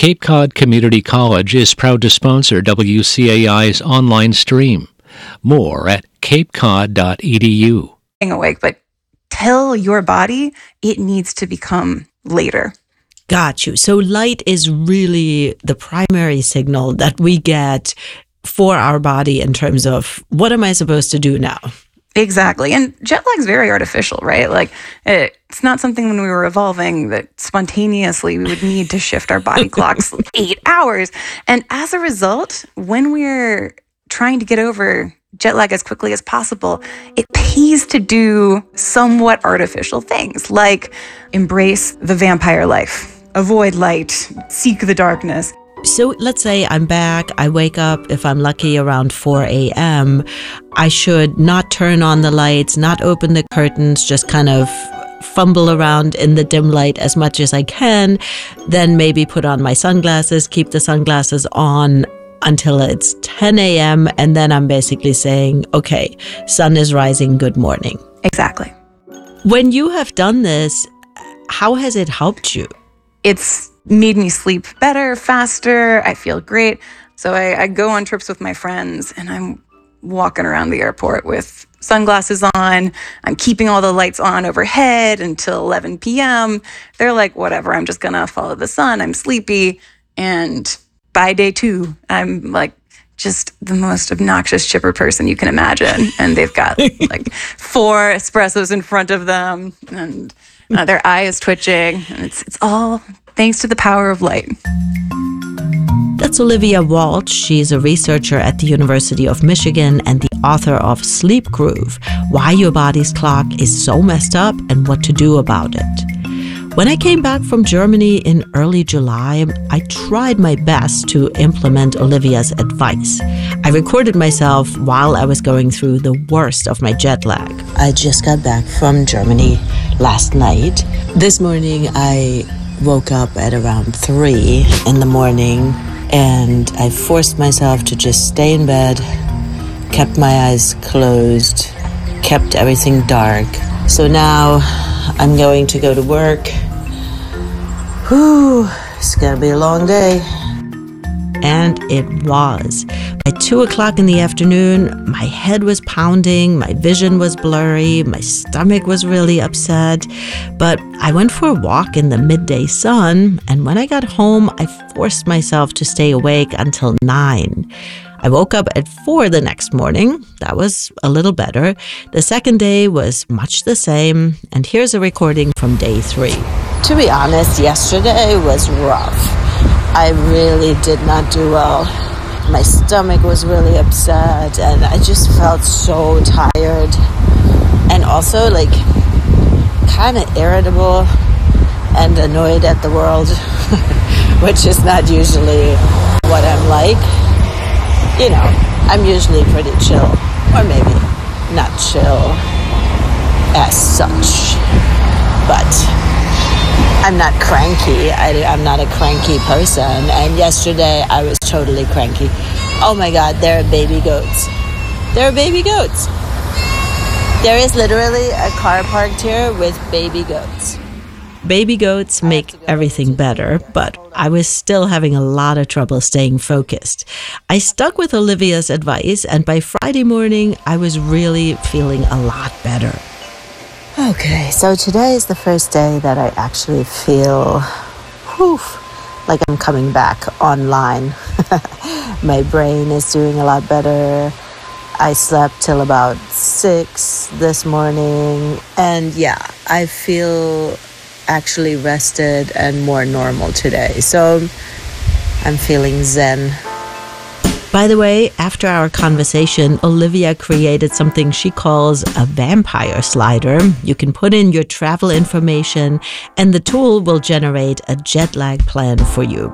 Cape Cod Community College is proud to sponsor WCAI's online stream. More at capecod.edu. Awake, but tell your body it needs to become later. Got you. So light is really the primary signal that we get for our body in terms of what am I supposed to do now? Exactly. And jet lag is very artificial, right? Like it's not something when we were evolving that spontaneously we would need to shift our body clocks 8 hours. And as a result, when we're trying to get over jet lag as quickly as possible, it pays to do somewhat artificial things like embrace the vampire life, avoid light, seek the darkness. So let's say I'm back, I wake up, if I'm lucky, around 4 a.m. I should not turn on the lights, not open the curtains, just kind of fumble around in the dim light as much as I can, then maybe put on my sunglasses, keep the sunglasses on until it's 10 a.m. And then I'm basically saying, okay, sun is rising, good morning. Exactly. When you have done this, how has it helped you? It's made me sleep better, faster. I feel great. So I go on trips with my friends and I'm walking around the airport with sunglasses on. I'm keeping all the lights on overhead until 11 p.m. They're like, whatever, I'm just going to follow the sun. I'm sleepy. And by day 2, I'm like just the most obnoxious, chipper person you can imagine. And they've got like 4 espressos in front of them and their eye is twitching. And it's all thanks to the power of light. That's Olivia Walsh. She's a researcher at the University of Michigan and the author of Sleep Groove, Why Your Body's Clock is So Messed Up and What to Do About It. When I came back from Germany in early July, I tried my best to implement Olivia's advice. I recorded myself while I was going through the worst of my jet lag. I just got back from Germany last night. This morning, I woke up at around 3 in the morning and I forced myself to just stay in bed, kept my eyes closed, kept everything dark. So now I'm going to go to work. Whew, it's gonna be a long day. And it was. By 2 o'clock in the afternoon, my head was pounding, my vision was blurry, my stomach was really upset. But I went for a walk in the midday sun, and when I got home, I forced myself to stay awake until 9. I woke up at 4 the next morning. That was a little better. The second day was much the same, and here's a recording from day 3. To be honest, yesterday was rough. I really did not do well. My stomach was really upset and I just felt so tired and also like kind of irritable and annoyed at the world, which is not usually what I'm like. You know, I'm usually pretty chill, or maybe not chill as such, but I'm not cranky. I'm not a cranky person. And yesterday I was totally cranky. Oh my God, there are baby goats. There are baby goats. There is literally a car parked here with baby goats. Baby goats make everything better, but I was still having a lot of trouble staying focused. I stuck with Olivia's advice, and by Friday morning, I was really feeling a lot better. Okay, so today is the first day that I actually feel like I'm coming back online. My brain is doing a lot better. I slept till about 6 this morning. And yeah, I feel actually rested and more normal today. So I'm feeling zen. By the way, after our conversation, Olivia created something she calls a vampire slider. You can put in your travel information and the tool will generate a jet lag plan for you.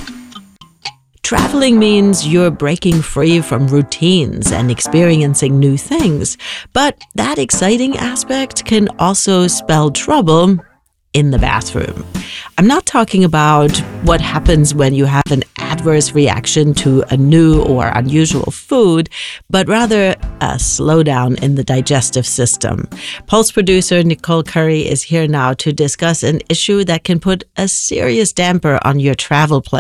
Traveling means you're breaking free from routines and experiencing new things, but that exciting aspect can also spell trouble in the bathroom. I'm not talking about what happens when you have an adverse reaction to a new or unusual food, but rather a slowdown in the digestive system. Pulse producer Nicole Curry is here now to discuss an issue that can put a serious damper on your travel plan.